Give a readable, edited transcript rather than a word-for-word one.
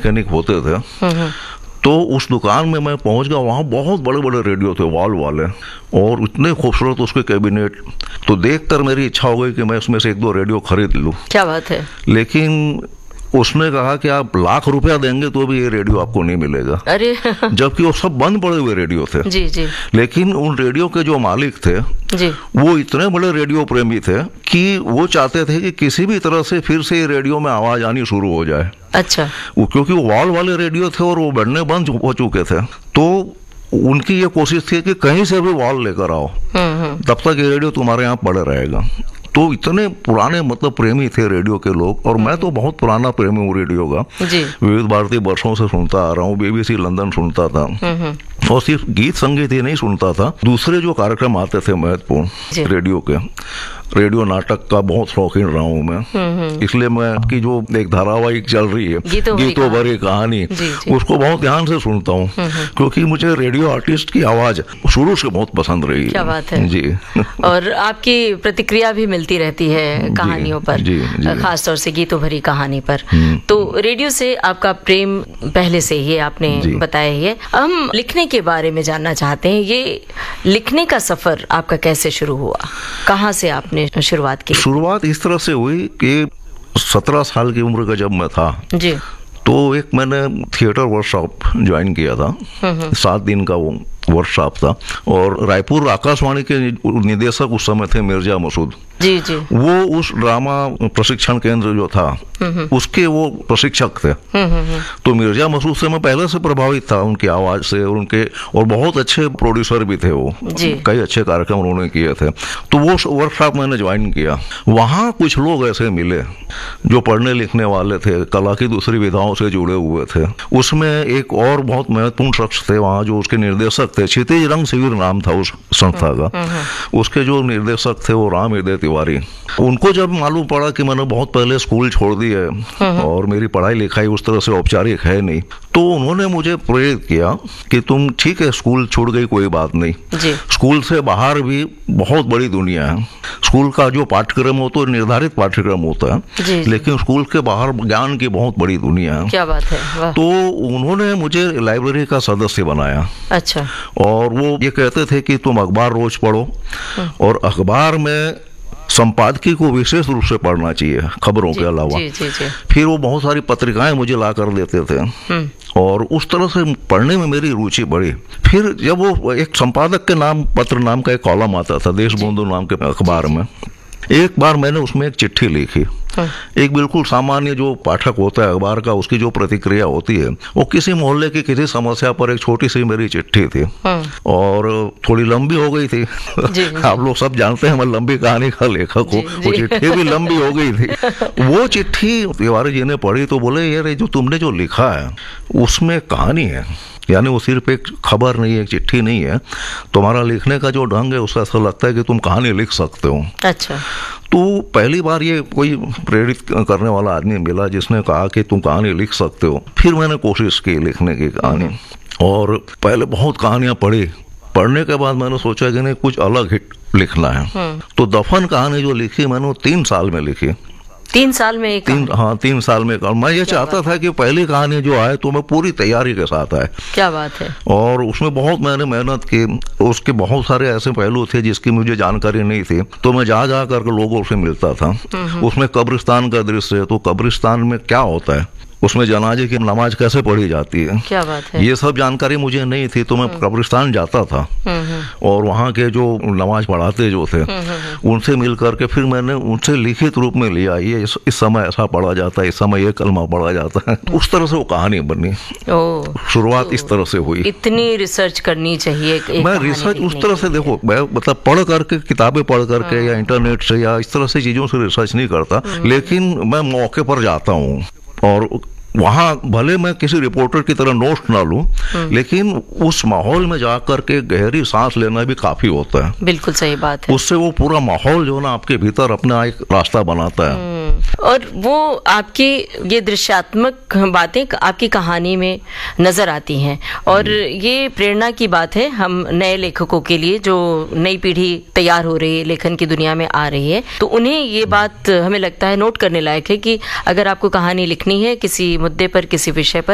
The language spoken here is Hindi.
मैकेनिक होते थे। तो उस दुकान में मैं पहुंच गया, वहाँ बहुत बड़े बड़े रेडियो थे, वॉल वाले, और इतने खूबसूरत उसके कैबिनेट। तो देखकर मेरी इच्छा हो गई कि मैं उसमें से एक दो रेडियो खरीद लूँ। क्या बात है। लेकिन उसने कहा कि आप लाख रुपया देंगे तो भी ये रेडियो आपको नहीं मिलेगा। अरे जबकि वो सब बंद पड़े हुए रेडियो थे। जी जी। लेकिन उन रेडियो के जो मालिक थे जी, वो इतने बड़े रेडियो प्रेमी थे कि वो चाहते थे कि किसी भी तरह से फिर से रेडियो में आवाज आनी शुरू हो जाए। अच्छा। क्योंकि वो वॉल वाले रेडियो थे और वो बनने बंद हो चुके थे, तो उनकी ये कोशिश थी कि कहीं से भी वॉल लेकर आओ, तब तक ये रेडियो तुम्हारे यहाँ पड़े रहेगा। तो इतने पुराने मतलब प्रेमी थे रेडियो के लोग, और मैं तो बहुत पुराना प्रेमी हूँ रेडियो का। विविध भारती वर्षों से सुनता आ रहा हूँ, BBC लंदन सुनता था, और सिर्फ गीत संगीत ही नहीं सुनता था, दूसरे जो कार्यक्रम आते थे महत्वपूर्ण रेडियो के, रेडियो नाटक का बहुत शौकीन रहा हूँ मैं। इसलिए मैं आपकी जो एक धारावाहिक चल रही है गीतों भरी कहानी, उसको बहुत ध्यान से सुनता हूँ, क्योंकि मुझे रेडियो आर्टिस्ट की आवाज शुरू से बहुत पसंद रही है। क्या बात है जी। और आपकी प्रतिक्रिया भी मिलती रहती है कहानियों पर, खासतौर से गीतों भरी कहानी पर। तो रेडियो से आपका प्रेम पहले से ही आपने बताया ही है। हम लिखने के बारे में जानना चाहते हैं, ये लिखने का सफर आपका कैसे शुरू हुआ, कहाँ से आपने शुरुआत की? शुरुआत इस तरह से हुई कि 17 साल की उम्र का जब मैं था जी, तो एक मैंने थिएटर वर्कशॉप ज्वाइन किया था। 7 दिन का वो वर्कशॉप था, और रायपुर आकाशवाणी के निदेशक उस समय थे मिर्जा मसूद जी जी। वो उस ड्रामा प्रशिक्षण केंद्र जो था उसके वो प्रशिक्षक थे। तो मिर्जा मसूद से मैं पहले से प्रभावित था, उनकी आवाज से, और बहुत अच्छे प्रोड्यूसर भी थे वो, कई अच्छे कार्यक्रम उन्होंने किए थे। तो वो वर्कशॉप मैंने ज्वाइन किया। वहाँ कुछ लोग ऐसे मिले जो पढ़ने लिखने वाले थे, कला की दूसरी विधाओं से जुड़े हुए थे। उसमें एक और बहुत महत्वपूर्ण शख्स थे वहाँ, जो उसके निर्देशक थे, क्षितिज रंग शिविर नाम था उस संस्था का। उसके जो निर्देशक थे वो राम हृदय तिवारी। उनको जब मालूम पड़ा कि मैंने बहुत पहले स्कूल छोड़ दी है और मेरी पढ़ाई लिखाई उस तरह से औपचारिक है नहीं, तो उन्होंने मुझे प्रेरित किया कि तुम ठीक है स्कूल छूट गई कोई बात नहीं, स्कूल से बाहर भी बहुत बड़ी दुनिया है। स्कूल का जो पाठ्यक्रम हो तो निर्धारित पाठ्यक्रम होता है, लेकिन स्कूल के बाहर ज्ञान की बहुत बड़ी दुनिया है। क्या बात है। तो उन्होंने मुझे लाइब्रेरी का सदस्य बनाया। अच्छा। और वो ये कहते थे कि तुम अखबार रोज पढ़ो, और अखबार में संपादकीय को विशेष रूप से पढ़ना चाहिए खबरों के अलावा। फिर वो बहुत सारी पत्रिकाएं मुझे ला कर देते थे, और उस तरह से पढ़ने में मेरी रुचि बढ़ी। फिर जब वो एक संपादक के नाम पत्र नाम का एक कॉलम आता था देशबंधु नाम के अखबार में, एक बार मैंने उसमें एक चिट्ठी लिखी। एक बिल्कुल सामान्य जो पाठक होता है अखबार का, उसकी जो प्रतिक्रिया होती है, वो किसी मोहल्ले की किसी समस्या पर एक छोटी सी मेरी चिट्ठी थी, और थोड़ी लंबी हो गई थी। आप लोग सब जानते हैं मैं लंबी कहानी का लेखक हूँ, वो चिट्ठी भी लंबी हो गई थी। वो चिट्ठी तिवारी जी ने पढ़ी तो बोले, यार जो तुमने जो लिखा है उसमें कहानी है, यानी वो सिर्फ एक खबर नहीं है, एक चिट्ठी नहीं है, तुम्हारा लिखने का जो ढंग है उससे ऐसा लगता है कि तुम कहानी लिख सकते हो। अच्छा। तो पहली बार ये कोई प्रेरित करने वाला आदमी मिला जिसने कहा कि तुम कहानी लिख सकते हो। फिर मैंने कोशिश की लिखने की कहानी, और पहले बहुत कहानियां पढ़ने के बाद मैंने सोचा कि नहीं कुछ अलग हिट लिखना है। तो दफन कहानी जो लिखी मैंने 3 साल में लिखी। 3 साल में एक? 3 साल में। मैं ये चाहता था कि पहली कहानी जो आए तो मैं पूरी तैयारी के साथ आए। क्या बात है। और उसमें बहुत मैंने मेहनत की, उसके बहुत सारे ऐसे पहलू थे जिसकी मुझे जानकारी नहीं थी, तो मैं जा करके लोगों से मिलता था। उसमें कब्रिस्तान का दृश्य है, तो कब्रिस्तान में क्या होता है, उसमें जनाजे की नमाज कैसे पढ़ी जाती है, क्या बात है, ये सब जानकारी मुझे नहीं थी। तो मैं कब्रिस्तान जाता था और वहाँ के जो नमाज पढ़ाते जो थे उनसे मिल करके फिर मैंने उनसे लिखित रूप में लिया, ये इस समय ऐसा पढ़ा जाता है, इस समय ये कलमा पढ़ा जाता है। उस तरह से वो कहानी बनी। शुरुआत इस तरह से हुई। इतनी रिसर्च करनी चाहिए। मैं रिसर्च उस तरह से देखो, मैं मतलब पढ़ करके, किताबें पढ़ करके या इंटरनेट से या इस तरह से चीजों से रिसर्च नहीं करता, लेकिन मैं मौके पर जाता हूँ और वहाँ भले मैं किसी रिपोर्टर की तरह नोट्स ना लूं, लेकिन उस माहौल में जाकर के गहरी सांस लेना भी काफी होता है। बिल्कुल सही बात है। उससे वो पूरा माहौल जो ना आपके भीतर अपना एक रास्ता बनाता है। और वो आपकी ये दृश्यात्मक बातें आपकी कहानी में नजर आती हैं, और ये प्रेरणा की बात है हम नए लेखकों के लिए, जो नई पीढ़ी तैयार हो रही है, लेखन की दुनिया में आ रही है, तो उन्हें ये बात हमें लगता है नोट करने लायक है कि अगर आपको कहानी लिखनी है किसी मुद्दे पर, किसी विषय पर,